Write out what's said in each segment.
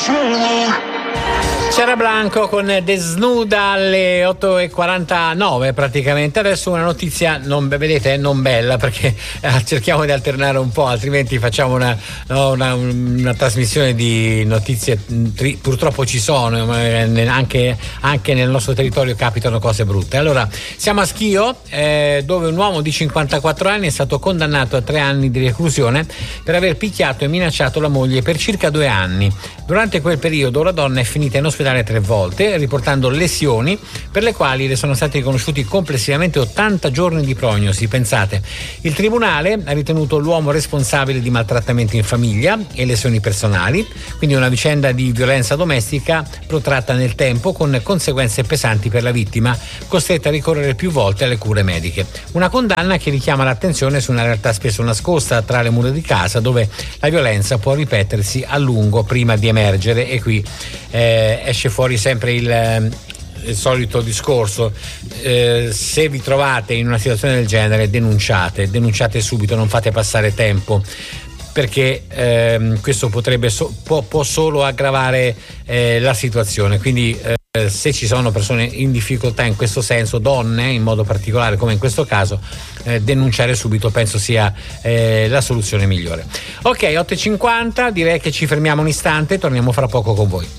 C'era Blanco con Desnuda alle 8:49 praticamente. Adesso una notizia non bella, perché cerchiamo di alternare un po', altrimenti facciamo una trasmissione di notizie. Purtroppo ci sono, anche nel nostro territorio capitano cose brutte. Allora, siamo a Schio, dove un uomo di 54 anni è stato condannato a 3 anni di reclusione per aver picchiato e minacciato la moglie per circa 2 anni. Durante quel periodo la donna è finita in ospedale 3 volte, riportando lesioni per le quali le sono stati riconosciuti complessivamente 80 giorni di prognosi. Pensate, il tribunale ha ritenuto l'uomo responsabile di maltrattamenti in famiglia e lesioni personali, quindi una vicenda di violenza domestica protratta nel tempo con conseguenze pesanti per la vittima, costretta a ricorrere più volte alle cure mediche. Una condanna che richiama l'attenzione su una realtà spesso nascosta tra le mura di casa, dove la violenza può ripetersi a lungo prima di emergere, e qui esce fuori sempre il solito discorso. Se vi trovate in una situazione del genere, denunciate subito, non fate passare tempo, perché questo può solo aggravare la situazione. Quindi se ci sono persone in difficoltà in questo senso, donne in modo particolare come in questo caso, denunciare subito penso sia la soluzione migliore. Ok, 8:50, direi che ci fermiamo un istante, torniamo fra poco con voi.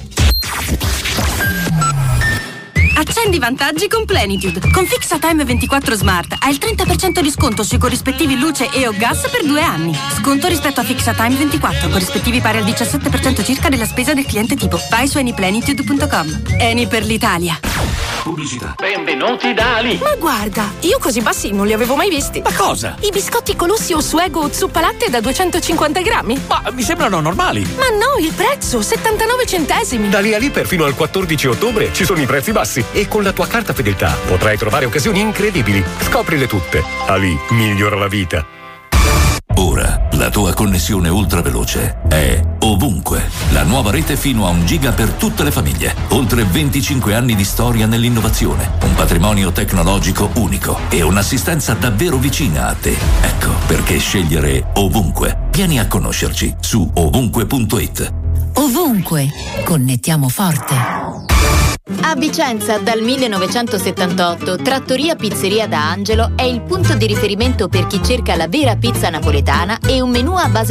Accendi vantaggi con Plenitude. Con Fixatime 24 Smart hai il 30% di sconto sui corrispettivi luce e o gas per 2 anni. Sconto rispetto a Fixatime 24, corrispettivi pari al 17% circa della spesa del cliente tipo. Vai su anyplenitude.com. Eni per l'Italia. Pubblicità. Benvenuti da Ali. Ma guarda, io così bassi non li avevo mai visti. Ma cosa? I biscotti Colossi o Suego zuppa latte da 250 grammi. Ma mi sembrano normali. Ma no, il prezzo, 79 centesimi. Da lì a lì per fino al 14 ottobre ci sono i prezzi bassi e con la tua carta fedeltà potrai trovare occasioni incredibili. Scoprile tutte. Ali migliora la vita. Ora la tua connessione ultraveloce è ovunque. La nuova rete fino a 1 giga per tutte le famiglie. Oltre 25 anni di storia nell'innovazione, un patrimonio tecnologico unico e un'assistenza davvero vicina a te. Ecco perché scegliere ovunque. Vieni a conoscerci su ovunque.it. Ovunque, connettiamo forte. A Vicenza dal 1978 Trattoria Pizzeria da Angelo è il punto di riferimento per chi cerca la vera pizza napoletana e un menù a base